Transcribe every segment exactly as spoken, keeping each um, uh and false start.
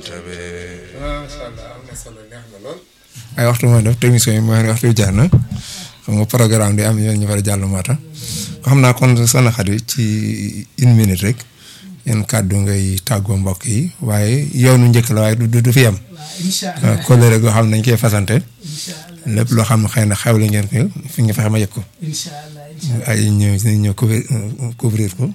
macha allah am na solo neex na lool. ay waxtu mooy def technicien yi mooy waxtu bi jaar na xam nga programme di am yoon ñu war a jàll moo tax xam naa kon soxna Khady ci une minute rek yan kàddu ngay tàggoo mbokk yi waaye yoonu njëkk la waaye du du fi yem. waaw kóllëre goo xam ne dañ koy fasante. lépp loo xam ne xëy na xewle ngeen ko fi nga fexe ma yëg ko. ay ñëw ñëw couvrir couvrir ko.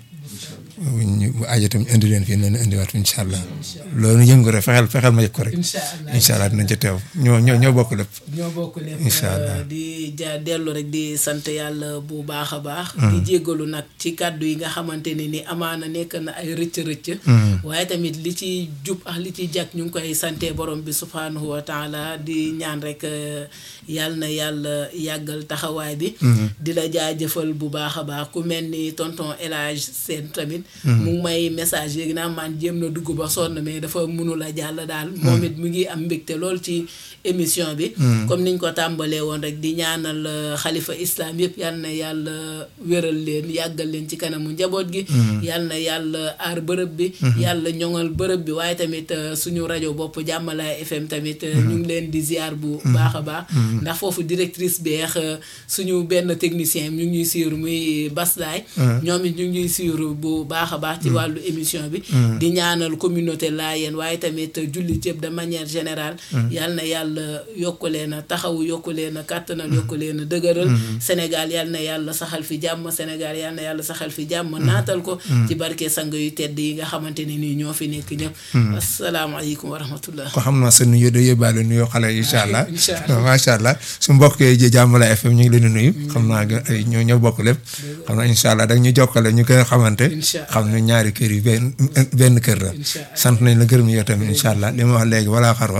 ñu bu aajo tam indi leen fii noonu indiwaat incha allah loolu yëngu rek fexeel fexeel ma yëg ko rek. incha allah dinañ ca teew ñoo ñoo ñoo bokk lépp. ñoo bokk lépp incha allah di ja dellu rek di sant yàlla bu baax a baax. di jéggalu nag ci kàddu yi nga xamante ne ni amaana nekk na ay rëcc rëcc. waaye tamit li ci jub ak li ci jag ñu ngi koy sante borom bi subhanahu wa taala di ñaan rek yàlla na yàlla yàggal taxawaay bi. di la jaajëfal bu baax a baax ku mel ni tonton El Hadj Sène tamit. mu ngi may message yéegi naa man jéem na dugg ba sonn mais dafa mënul a jàll daal. moom it mu ngi am mbégte lool ci émission bi. comme niñ ko tàmbalee woon rek di ñaanal xalifa islam yëpp yal na yàlla wéral leen yàggal leen ci kanamu njaboot gi. yal na yàlla aar bërëb bi. yàlla ñoŋal bërëb bi waaye tamit suñu rajo bopp Jàmmalaay F M tamit. ñu ngi leen di ziar bu baax a baax. ndax foofu directrice beex suñu benn technicien ñu ngi ñuy suivre muy Baslaay. ñoom it ñu ngi ñuy suivre bu baax a baax ci wàllu émission bi. di ñaanal communauté laayeen waaye tamit jullit yëpp de manière générale. yal na yàlla yokku leen a taxawu yokku leen a kàttanal yokku leen a dëgëral. Sénégal yal na yàlla saxal fi jàmm Sénégal yal na yàlla saxal fi jàmm naatal ko. ci barke sang yu tedd yi nga xamante ne nii ñoo fi nekk ñëpp. asalaamaaleykum wa rahmatullah. ko xam naa sa nuyoo day yóbbaale nuyoo xale yi incha allah. macha allah su mbokk yi Jàmmalaay F M ñu ngi leen di nuyu. xam naa ay ñoo ñoo bokk lépp. xam naa incha allah da ñu jokkale ñu gën a xamante. xam ne ñaari kër yi benn benn kër la. sant nañ la gërëm yow tamit incha allah li ma wax léegi wala xarwa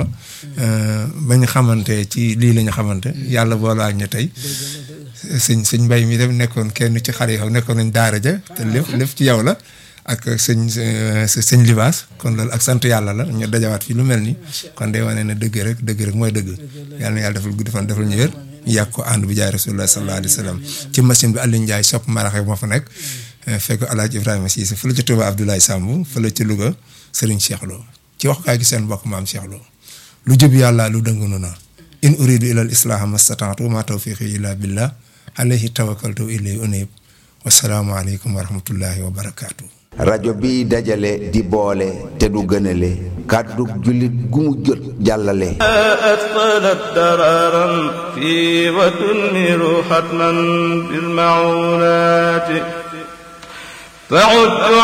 ba ñu xamante ci lii la ñu xamante yàlla boolaa ñu tey sëñ sëñ mbay mi dem nekkoon kenn ci xale yi nekkoon nañ daara ja te lépp lépp ci yow la ak sëñ sëñ libaas kon loolu ak sant yàlla la ñu dajawaat fii lu mel ni kon day wane ne dëgg rek dëgg rek mooy dëgg yàlla na yàlla defal gudd fan defal ñu wér ñu yàgg ko ànd bi jaay rasulullah sallallahu alayhi wa sallam ci machine bi Aliou Ndiaye sopp maraxe moo fa nekk fekk Alaaji Ibrahima Cissé fële ci Touba Abdoulaye Samb fële ci Louga Serigne Cheikh Lo ci wax kaay gi seen mbokk maam Cheikh Lo lu jub yàlla lu dëngunu na in uridu ila al islaha mastata'tu ma tawfiqi illa billah alayhi tawakkaltu ilayhi unib wasalaamu aleykum wa rahmatullahi wa barakatuh rajo bi dajale di boole te du gënale kàddu jullit gu mu jot jàllale atfalat dararan fi wa tunmiru hatman bil ma'unati